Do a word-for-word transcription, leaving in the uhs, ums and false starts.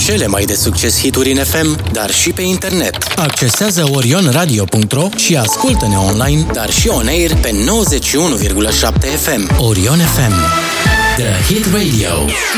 cele mai de succes hituri în F M, dar și pe internet. Accesează orion radio punct ro și ascultă-ne online, dar și on-air pe nouăzeci și unu virgulă șapte F M. Orion F M, The Hit Radio.